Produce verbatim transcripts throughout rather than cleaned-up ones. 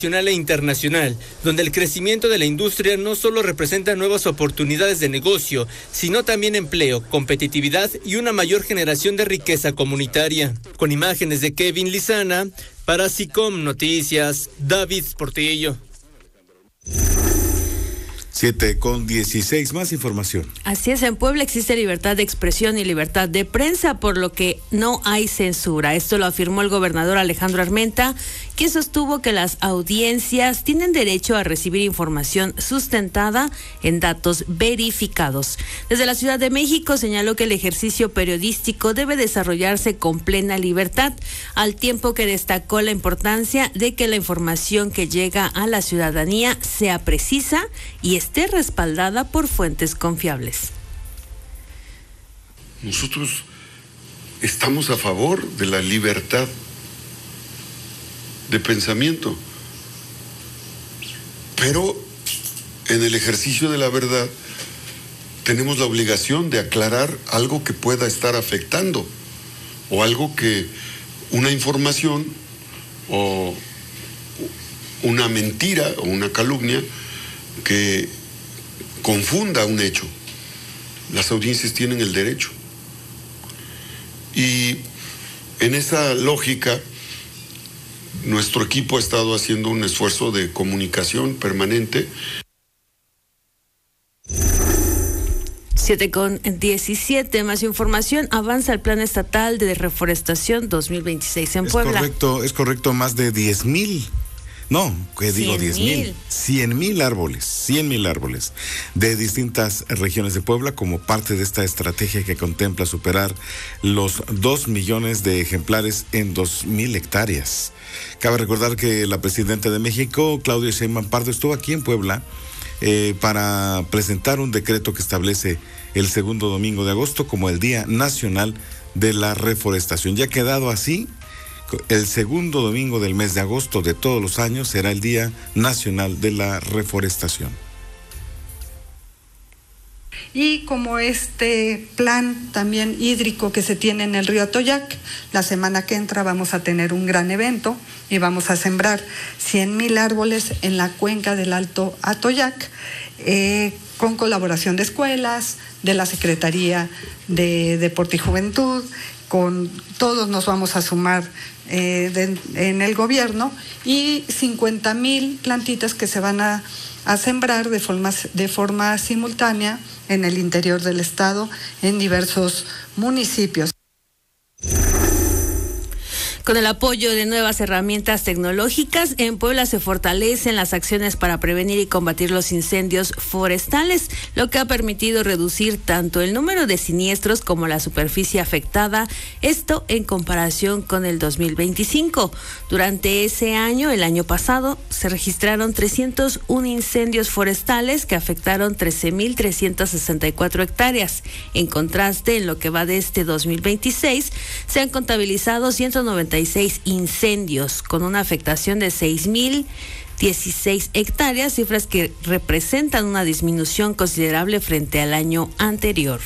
nacional e internacional, donde el crecimiento de la industria no solo representa nuevas oportunidades de negocio, sino también empleo, competitividad y una mayor generación de riqueza comunitaria. Con imágenes de Kevin Lizana, para SICOM Noticias, David Portillo. siete con dieciséis, más información. Así es, en Puebla existe libertad de expresión y libertad de prensa, por lo que no hay censura. Esto lo afirmó el gobernador Alejandro Armenta, quien sostuvo que las audiencias tienen derecho a recibir información sustentada en datos verificados. Desde la Ciudad de México señaló que el ejercicio periodístico debe desarrollarse con plena libertad, al tiempo que destacó la importancia de que la información que llega a la ciudadanía sea precisa y esté respaldada por fuentes confiables. Nosotros estamos a favor de la libertad de pensamiento, pero en el ejercicio de la verdad tenemos la obligación de aclarar algo que pueda estar afectando, o algo que, una información o una mentira o una calumnia que confunda un hecho. Las audiencias tienen el derecho. Y en esa lógica, nuestro equipo ha estado haciendo un esfuerzo de comunicación permanente. siete con diecisiete, más información. Avanza el plan estatal de reforestación dos mil veintiséis en es Puebla. Correcto, es correcto, más de diez mil. No, que digo diez mil, cien mil árboles, cien mil árboles de distintas regiones de Puebla como parte de esta estrategia que contempla superar los dos millones de ejemplares en dos mil hectáreas. Cabe recordar que la presidenta de México, Claudia Sheinbaum Pardo, estuvo aquí en Puebla eh, para presentar un decreto que establece el segundo domingo de agosto como el Día Nacional de la Reforestación. Ya ha quedado así. El segundo domingo del mes de agosto de todos los años será el Día Nacional de la Reforestación. Y como este plan también hídrico que se tiene en el río Atoyac, la semana que entra vamos a tener un gran evento y vamos a sembrar cien mil árboles en la cuenca del Alto Atoyac, eh, con colaboración de escuelas, de la Secretaría de Deporte y Juventud. Con todos nos vamos a sumar eh, de, en el gobierno, y cincuenta mil plantitas que se van a, a sembrar de forma, de forma simultánea en el interior del estado, en diversos municipios. Con el apoyo de nuevas herramientas tecnológicas, en Puebla se fortalecen las acciones para prevenir y combatir los incendios forestales, lo que ha permitido reducir tanto el número de siniestros como la superficie afectada, esto en comparación con el dos mil veinticinco. Durante ese año, el año pasado, se registraron trescientos uno incendios forestales que afectaron trece mil trescientas sesenta y cuatro hectáreas. En contraste, en lo que va de este dos mil veintiséis, se han contabilizado ciento noventa y seis incendios con una afectación de seis mil dieciséis hectáreas, cifras que representan una disminución considerable frente al año anterior.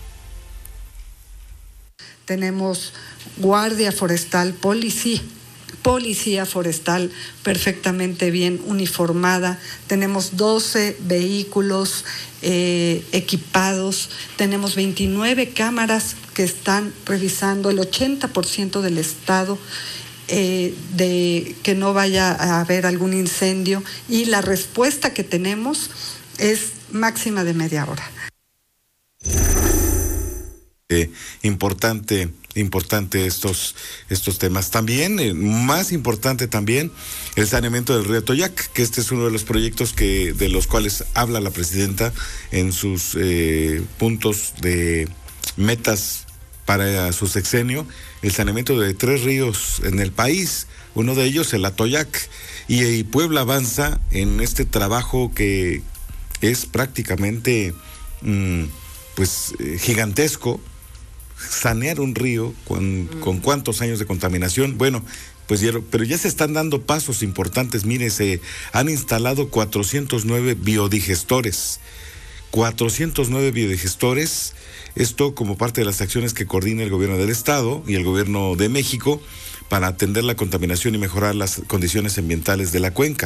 Tenemos guardia forestal, policía, policía forestal perfectamente bien uniformada, tenemos doce vehículos eh, equipados, tenemos veintinueve cámaras que están revisando el ochenta por ciento del estado, eh, de que no vaya a haber algún incendio, y la respuesta que tenemos es máxima de media hora. Eh, importante, importante estos, estos temas. También, eh, más importante también, el saneamiento del río Atoyac, que este es uno de los proyectos que, de los cuales habla la presidenta en sus eh, puntos de metas para su sexenio, el saneamiento de tres ríos en el país, uno de ellos el Atoyac, y, y Puebla avanza en este trabajo que es prácticamente mmm, pues eh, gigantesco. Sanear un río con, mm. con cuántos años de contaminación, bueno, pues pero ya se están dando pasos importantes. Mire, se han instalado cuatrocientos nueve biodigestores, cuatrocientos nueve biodigestores, esto como parte de las acciones que coordina el gobierno del estado y el gobierno de México para atender la contaminación y mejorar las condiciones ambientales de la cuenca.